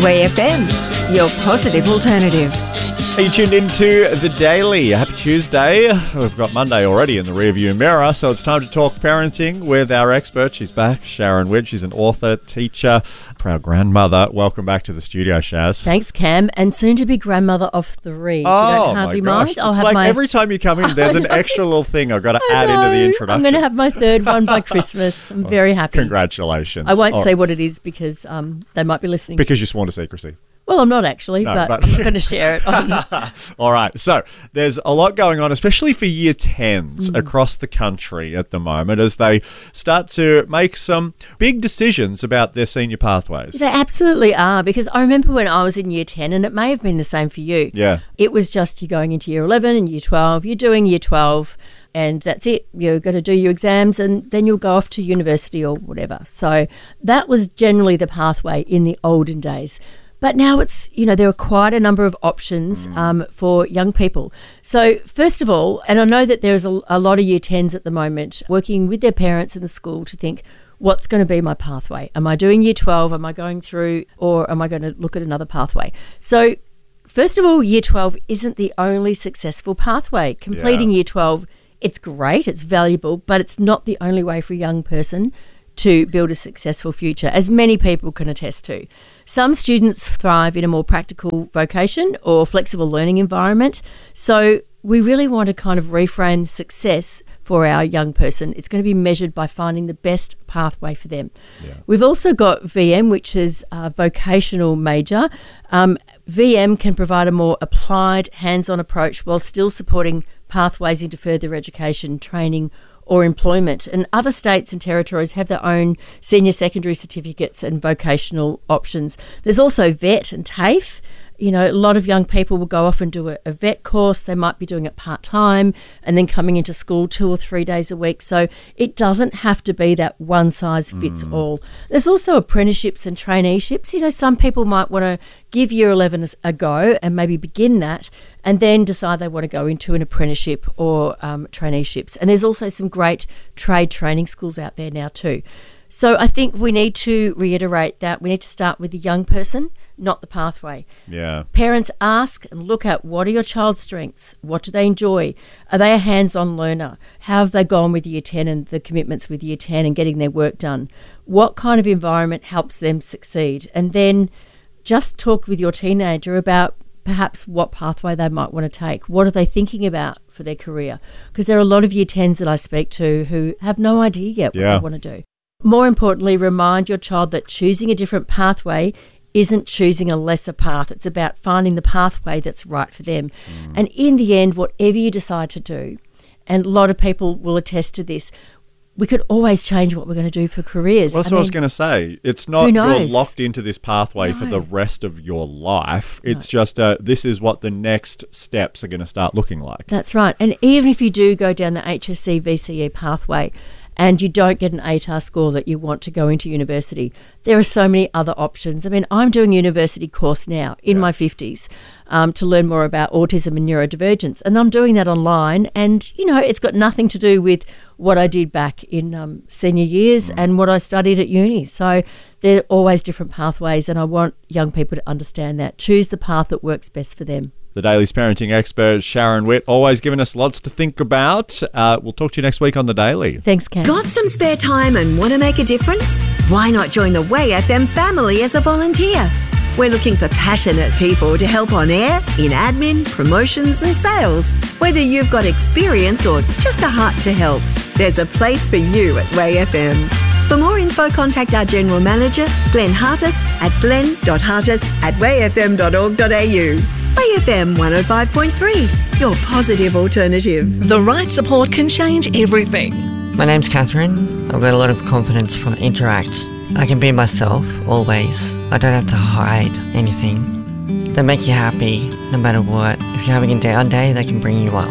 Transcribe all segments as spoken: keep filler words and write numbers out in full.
Way F M, your positive alternative. Are you tuned into The Daily? Happy Tuesday. We've got Monday already in the rearview mirror, so it's time to talk parenting with our expert. She's back, Sharon Witt. She's an author, teacher, proud grandmother. Welcome back to the studio, Shaz. Thanks, Cam, and soon to be grandmother of three. Oh, you don't hardly my gosh. mind. I'll it's have like my... every time you come in, there's an extra little thing I've got to I add know. into the introduction. I'm going to have my third one by Christmas. I'm very happy. Congratulations. I won't oh, say what it is because um, they might be listening. Because you sworn to secrecy. Well, I'm not actually, No, but, but- I'm not going to share it. On... All right. So there's a lot going on, especially for year tens Mm. across the country at the moment as they start to make some big decisions about their senior pathways. They absolutely are, because I remember when I was in year ten, and it may have been the same for you. Yeah. It was just you going into year eleven and year twelve, you're doing year twelve, and that's it. You're going to do your exams and then you'll go off to university or whatever. So that was generally the pathway in the olden days. But now it's, you know, there are quite a number of options um, for young people. So first of all, and I know that there's a, a lot of year tens at the moment working with their parents in the school to think, what's going to be my pathway? Am I doing year twelve? Am I going through, or am I going to look at another pathway? So first of all, year twelve isn't the only successful pathway. Completing Yeah. year twelve, it's great, it's valuable, but it's not the only way for a young person to build a successful future, as many people can attest to. Some students thrive in a more practical vocation or flexible learning environment. So we really want to kind of reframe success for our young person. It's going to be measured by finding the best pathway for them. Yeah. We've also got V M, which is a vocational major. Um, V M can provide a more applied, hands-on approach while still supporting pathways into further education, training, or employment. And other states and territories have their own senior secondary certificates and vocational options. There's also V E T and TAFE. You know, a lot of young people will go off and do a, a V E T course. They might be doing it part-time and then coming into school two or three days a week. So it doesn't have to be that one-size-fits-all. There's also apprenticeships and traineeships. You know, some people might want to give year eleven a, a go and maybe begin that and then decide they want to go into an apprenticeship or um, traineeships. And there's also some great trade training schools out there now too. So I think we need to reiterate that we need to start with the young person, not the pathway. Yeah. Parents ask and look at, what are your child's strengths? What do they enjoy? Are they a hands-on learner? How have they gone with year ten and the commitments with year ten and getting their work done? What kind of environment helps them succeed? And then just talk with your teenager about perhaps what pathway they might want to take. What are they thinking about for their career? Because there are a lot of year tens that I speak to who have no idea yet what Yeah. they want to do. More importantly, remind your child that choosing a different pathway isn't choosing a lesser path. It's about finding the pathway that's right for them. Mm. And in the end, whatever you decide to do, and a lot of people will attest to this, we could always change what we're going to do for careers. Well, that's I what I mean, was going to say. It's not who you're knows? locked into this pathway for No. the rest of your life. It's just uh, this is what the next steps are going to start looking like. That's right. And even if you do go down the H S C V C E pathway and you don't get an A T A R score that you want to go into university, there are so many other options. I mean, I'm doing a university course now in Yeah. my fifties um, to learn more about autism and neurodivergence. And I'm doing that online. And, you know, it's got nothing to do with what I did back in um, senior years mm. and what I studied at uni. So there are always different pathways. And I want young people to understand that. Choose the path that works best for them. The Daily's parenting expert, Sharon Witt, always giving us lots to think about. Uh, we'll talk to you next week on The Daily. Thanks, Cam. Got some spare time and want to make a difference? Why not join the Way F M family as a volunteer? We're looking for passionate people to help on air, in admin, promotions and sales. Whether you've got experience or just a heart to help, there's a place for you at Way F M. For more info, contact our General Manager, Glenn Hartis, at glenn dot hartis at way f m dot org dot a u. Way F M one oh five point three, your positive alternative. The right support can change everything. My name's Catherine. I've got a lot of confidence from Interact. I can be myself, always. I don't have to hide anything. They make you happy, no matter what. If you're having a down day, they can bring you up.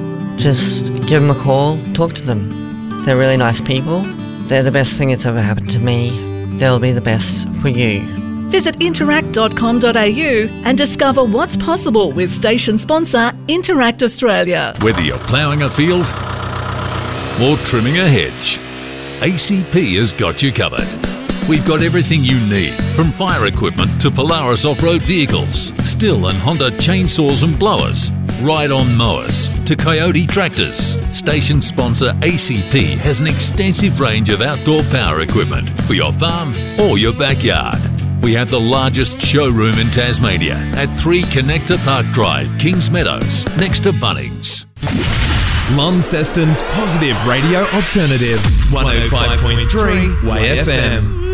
Just give them a call, talk to them. They're really nice people. They're the best thing that's ever happened to me. They'll be the best for you. Visit interact dot com dot a u and discover what's possible with station sponsor Interact Australia. Whether you're ploughing a field or trimming a hedge, A C P has got you covered. We've got everything you need, from fire equipment to Polaris off-road vehicles, Stihl and Honda chainsaws and blowers, ride-on mowers to Coyote tractors. Station sponsor A C P has an extensive range of outdoor power equipment for your farm or your backyard. We have the largest showroom in Tasmania at three Connector Park Drive, Kings Meadows, next to Bunnings. Launceston's positive radio alternative, one oh five point three Way F M.